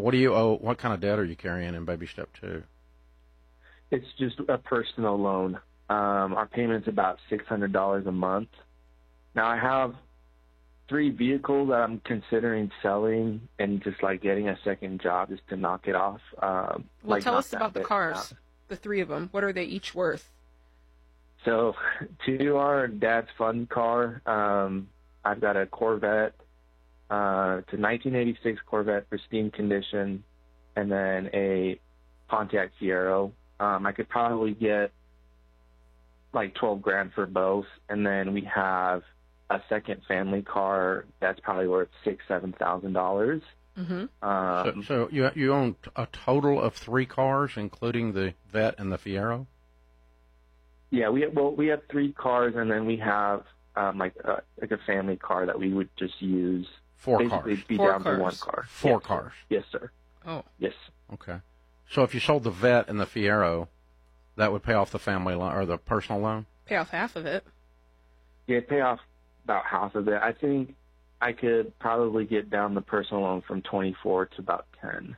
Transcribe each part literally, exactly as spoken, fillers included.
What do you owe? What kind of debt are you carrying in baby step two? It's just a personal loan. Um, our payment's about six hundred dollars a month. Now, I have three vehicles that I'm considering selling and just, like, getting a second job just to knock it off. Um, well, like tell us that about the bit cars, out. the three of them. What are they each worth? So, to our dad's fun car, um, I've got a Corvette. Uh, it's a nineteen eighty-six Corvette, pristine condition, and then a Pontiac Fiero. Um, I could probably get like twelve grand for both, and then we have a second family car that's probably worth six, seven thousand dollars. Mm-hmm. Um, so, so you you own a total of three cars, including the Vet and the Fiero. Yeah, we have, well we have three cars, and then we have um, like a, like a family car that we would just use. Four basically cars. Be Four down cars. to one car. Four yes, cars. Yes, sir. Oh. Yes. Okay. So if you sold the Vet and the Fiero, that would pay off the family loan or the personal loan? Pay off half of it. Yeah, pay off about half of it. I think I could probably get down the personal loan from twenty-four to about ten.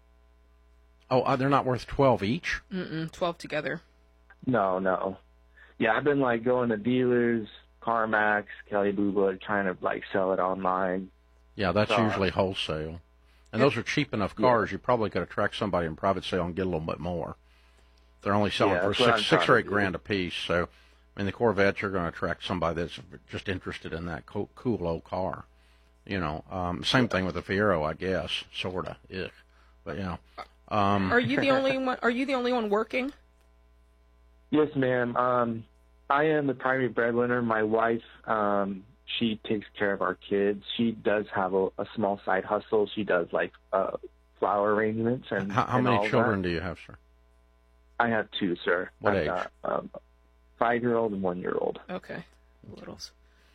Oh, uh, they're not worth twelve each? Mm-mm, twelve together. No, no. Yeah, I've been, like, going to dealers, CarMax, Kelly Blue Book, trying to, like, sell it online. Yeah, that's So, usually wholesale. And those are cheap enough cars, you probably could attract somebody in private sale and get a little bit more. They're only selling Yeah, for that's what I'm six, six trying or to eight do. grand a piece. So, I mean, the Corvettes, you're going to attract somebody that's just interested in that cool, cool old car. You know, um, same thing with the Fiero, I guess, sort of. Ick. But, you know. Um, Are you the only one? Are you the only one working? Yes, ma'am. Um, I am the primary breadwinner. My wife, um, she takes care of our kids. She does have a, a small side hustle. She does, like, uh, flower arrangements and how how and many all children that. do you have, sir? I have two, sir. What I've age? Got, um, five-year-old and one-year-old. Okay. Littles.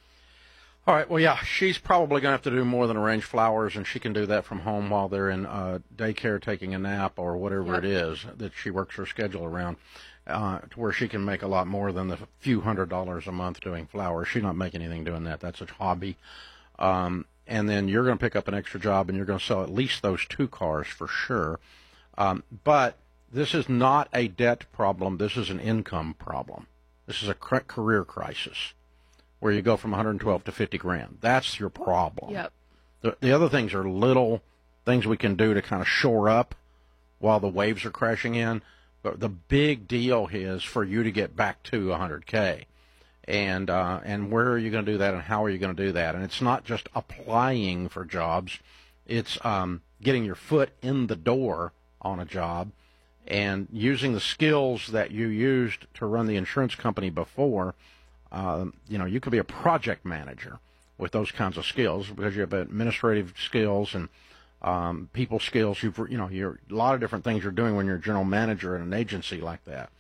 All right, well, yeah, she's probably going to have to do more than arrange flowers, and she can do that from home while they're in uh, daycare taking a nap or whatever Yep. it is that she works her schedule around, uh, to where she can make a lot more than the few hundred dollars a month doing flowers. She's not making anything doing that. That's a hobby. Um, and then you're going to pick up an extra job, and you're going to sell at least those two cars for sure. Um, but this is not a debt problem. This is an income problem. This is a cr- career crisis, where you go from one hundred twelve to fifty grand. That's your problem. Yep. The, the other things are little things we can do to kind of shore up while the waves are crashing in. But the big deal is for you to get back to one hundred K. And, uh, and where are you going to do that, and how are you going to do that? And it's not just applying for jobs. It's um, getting your foot in the door on a job and using the skills that you used to run the insurance company before. Um, you know, you could be a project manager with those kinds of skills because you have administrative skills and um, people skills. You've, you know, you're a lot of different things you're doing when you're a general manager in an agency like that.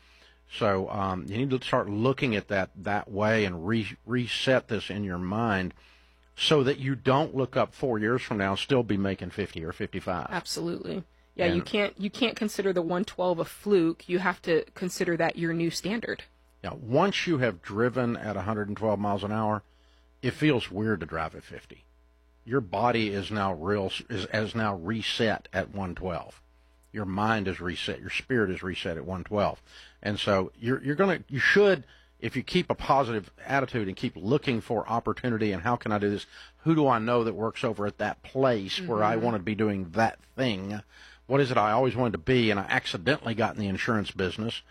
So um, you need to start looking at that that way and re- reset this in your mind so that you don't look up four years from now and still be making fifty or fifty-five. Absolutely. Yeah, And- you can't you can't consider the one twelve a fluke. You have to consider that your new standard. Now, once you have driven at one hundred twelve miles an hour, it feels weird to drive at fifty. Your body is now real is, is now reset at one twelve. Your mind is reset. Your spirit is reset at one twelve. And so you're you're gonna you should, if you keep a positive attitude and keep looking for opportunity and how can I do this? Who do I know that works over at that place mm-hmm. where I want to be doing that thing? What is it I always wanted to be, and I accidentally got in the insurance business?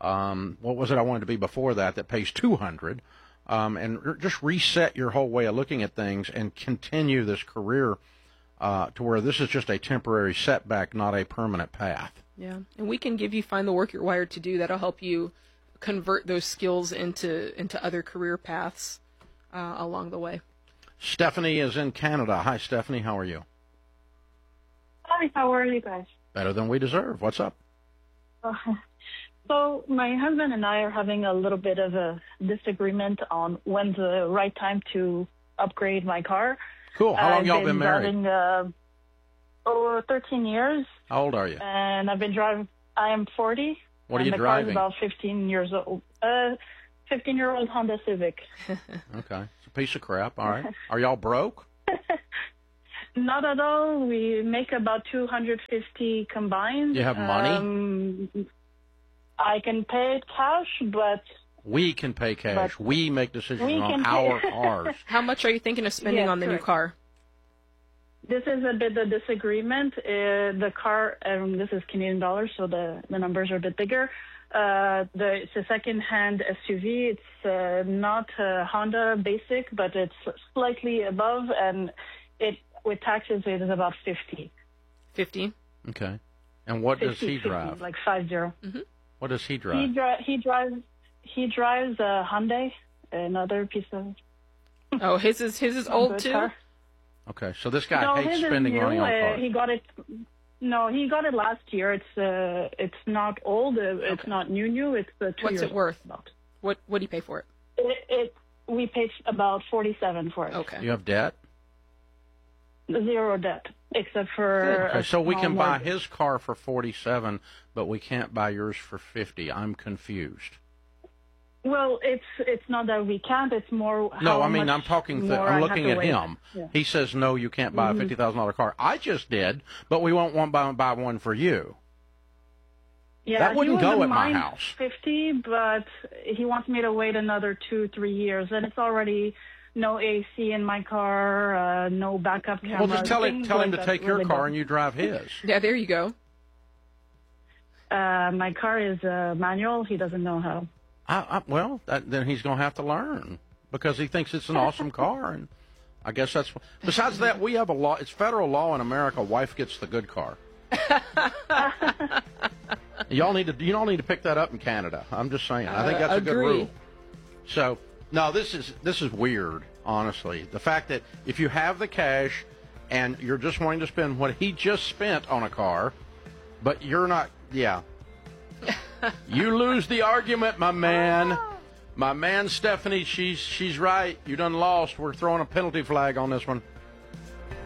Um, what was it I wanted to be before that that pays two hundred? Um, and r- just reset your whole way of looking at things and continue this career uh, to where this is just a temporary setback, not a permanent path. Yeah, and we can give you Find the Work You're Wired to Do. That'll help you convert those skills into into other career paths uh, along the way. Stephanie is in Canada. Hi, Stephanie. How are you? Hi, how are you guys? Better than we deserve. What's up? Uh, so my husband and I are having a little bit of a disagreement on when's the right time to upgrade my car. Cool. How long I've y'all been married? Driving, uh, over thirteen years. How old are you? And I've been driving. I am forty. What are you and the driving? Car's about fifteen years old. Uh, fifteen-year-old Honda Civic. Okay, it's a piece of crap. All right. Are y'all broke? Not at all. We make about two hundred fifty combined. You have money? Um, I can pay it cash, but We can pay cash. But We make decisions we on can our pay- cars. How much are you thinking of spending Yes, on the correct. new car? this is a bit of disagreement. Uh, the car, um, this is Canadian dollars, so the, the numbers are a bit bigger. Uh, the, it's a second-hand S U V. It's uh, not a Honda Basic, but it's slightly above, and it with taxes it is about fifty. Fifty. Okay. And what does fifty, he fifty, drive? like five zero. What does he He drive? dri- he drives he drives a Hyundai, another piece of Oh, his is his is old good too. car. Okay, so this guy No, hates his is spending new. money on Uh, cars. he got it. No, he got it last year. It's uh, it's not old. Uh, It's Okay. not new new. It's uh, two What's years it worth? About. What what do you pay for it? It, it we paid about forty seven for it. Okay. You have debt? Zero debt except for. Okay, a so we small can buy mortgage. his car for forty-seven, but we can't buy yours for fifty. I'm confused. Well, it's it's not that we can't. It's more. No, how I mean, much I'm talking. Th- more I I'm have looking to at wait. him. Yeah. He says no, you can't buy a fifty thousand dollar car. I just did, but we won't want buy buy one for you. Yeah, That wouldn't he go wouldn't at my mind house. Fifty, but he wants me to wait another two, three years, and it's already no A C in my car, uh, no backup camera. Well, just tell him things tell him like to that take your really car bad. and you drive his. Yeah, there you go. Uh, my car is uh, manual. He doesn't know how. I, I, well, that, then he's going to have to learn because he thinks it's an awesome car, and I guess that's. Besides that, we have a law. It's federal law in America. Wife gets the good car. Y'all need to. You all need to pick that up in Canada. I'm just saying. I think Uh, that's a good agree. rule. So no, this is this is weird. Honestly, the fact that if you have the cash and you're just wanting to spend what he just spent on a car, but you're not. Yeah. You lose the argument, my man. My man Stephanie, she's she's right. You done lost. We're throwing a penalty flag on this one.